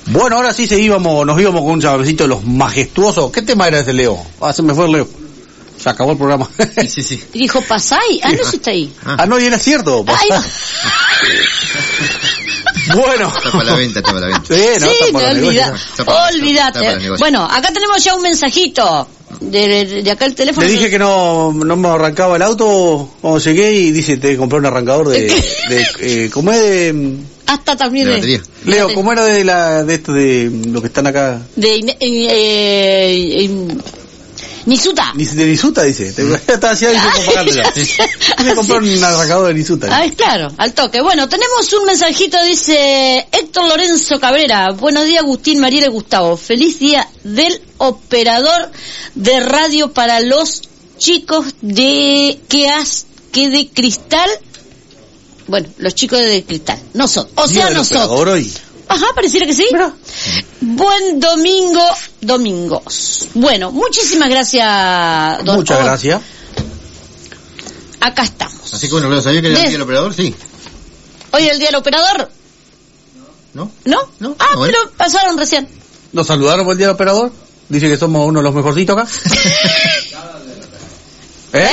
Bueno, ahora sí nos íbamos con un chavecito de los majestuosos. ¿Qué tema era ese, Leo? Se me fue el Leo. Se acabó el programa. Sí. Y dijo, pasai. No sé si está ahí. No, y era cierto. Bueno. Está para la venta. Sí, olvídate. Bueno, acá tenemos ya un mensajito. De acá el teléfono. Le dije que no me arrancaba el auto cuando llegué y dice, te compré un arrancador de ¿cómo es de...? Hasta también de batería. Leo, ¿cómo era de esto de lo que están acá? Nisuta. De Nisuta, dice. Estaba así comparándolo. Me compró un arrancador de Nisuta. Claro, al toque. Bueno, tenemos un mensajito, dice Héctor Lorenzo Cabrera. Buenos días, Agustín, Mariela y Gustavo. Feliz día del operador de radio para los chicos de Cristal. Bueno, los chicos de Cristal. Nosotros. O sea, nosotros. Hoy. Ajá, pareciera que sí. Mira. Buen domingos. Bueno, muchísimas gracias, don Muchas gracias. Acá estamos. Así que bueno, ¿lo sabía que era el día del operador? Sí. ¿Hoy es el día del operador? ¿No? Pero pasaron recién. ¿Nos saludaron por el día del operador? Dice que somos uno de los mejorcitos acá. ¿Eh?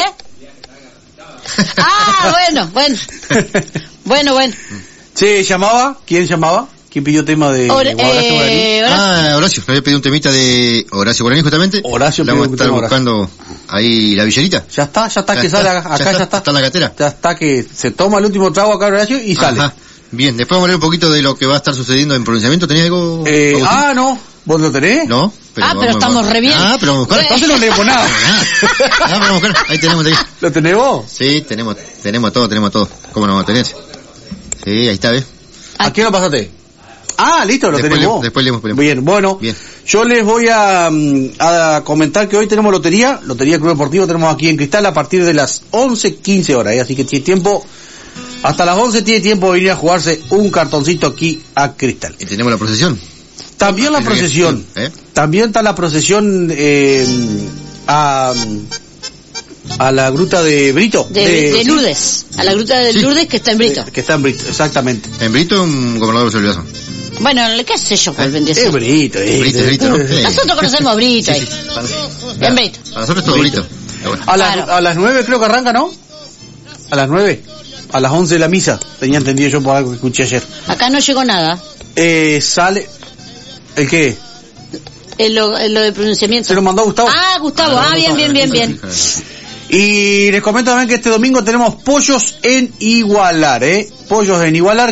Bueno. Sí, ¿llamaba? ¿Quién llamaba? ¿Quién pidió tema de Horacio Guaraní? Horacio. Le había pedido un temita de Horacio Guaraní justamente. Horacio pidió un tema. Vamos a estar buscando ahí la villerita. Ya está, que sale acá, ya está. Está en la gatera. Ya está, que se toma el último trago acá Horacio y sale. Ajá. Bien, después vamos a hablar un poquito de lo que va a estar sucediendo en pronunciamiento. ¿Tenía algo? No. ¿Vos lo tenés? No. Pero estamos re bien. Pero vamos a buscar. Entonces no leemos nada. Vamos a buscar. Ahí tenemos. ¿Lo tenés vos? Sí, tenemos todo. ¿Cómo no vamos a tener? Sí, ahí está, ¿ves? ¿A quién lo pasaste? Listo, lo tenés vos. Después leemos. Bien, bueno. Bien. Yo les voy a comentar que hoy tenemos Lotería Club Deportivo, tenemos aquí en Cristal a partir de las 11:15 horas, así que tiene tiempo, hasta las 11 tiene tiempo de venir a jugarse un cartoncito aquí a Cristal. Y tenemos la procesión. También la procesión. También está la procesión a la gruta de Brito. De Lourdes. A la gruta de Lourdes que está en Brito. Que está en Brito, exactamente. En Brito, un gobernador de Olivazo. Bueno, ¿qué sé yo cuál vendría a ser? Brito, ¿no? Nosotros conocemos Brito ahí. En Brito. Para nosotros todo Brito. Bueno. A las 9 creo que arranca, ¿no? A las 9. A las 11 de la misa. Tenía entendido yo por algo que escuché ayer. Acá no llegó nada. Sale... ¿El qué? Lo de pronunciamiento. ¿Se lo mandó Gustavo? Gustavo. Bien. Y les comento también que este domingo tenemos pollos en Igualar, Pollos en Igualar,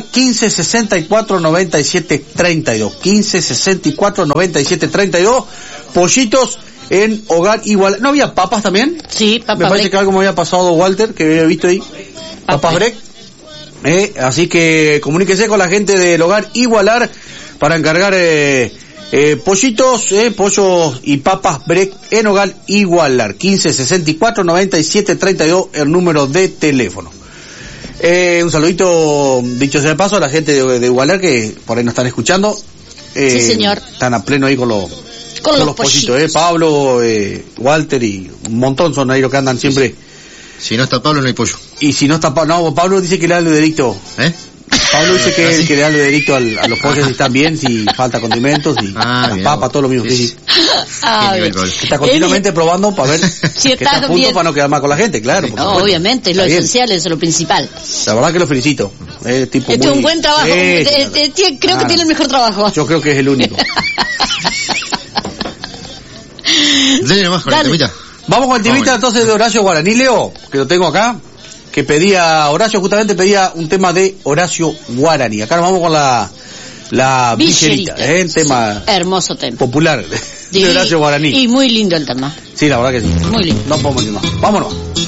1564-9732. 1564-9732. Pollitos en Hogar Igualar. ¿No había papas también? Sí, papas. Me parece que algo me había pasado Walter, que había visto ahí. Papas Break. Así que comuníquese con la gente del Hogar Igualar para encargar pollitos, pollos y papas Break en Hogar Igualar. 1564-9732 el número de teléfono. Un saludito, dicho sea de paso, a la gente de Igualar que por ahí nos están escuchando. Sí, señor. Están a pleno ahí con los pollitos. Pablo, Walter y un montón son ahí los que andan siempre. Sí. Si no está Pablo no hay pollo. Y si no está Pablo dice que le da el dedicto. Pablo dice que le da el dedicto a los pollos si están bien, si falta condimentos y las papas, todo lo mismo. Sí. Está continuamente probando para ver si que está a punto para no quedar mal con la gente, claro. Obviamente, es lo esencial, es lo principal. La verdad que lo felicito. Tiene un buen trabajo. Creo que tiene el mejor trabajo. Yo creo que es el único. Dale nomás con el temita. Vamos con el temita entonces de Horacio Guaraní, Leo, que lo tengo acá. Que Horacio justamente pedía un tema de Horacio Guaraní. Acá nos vamos con la villerita, el tema hermoso tema popular de Horacio Guaraní. Y muy lindo el tema. Sí, la verdad que sí. Muy lindo. No podemos ir más. Vámonos.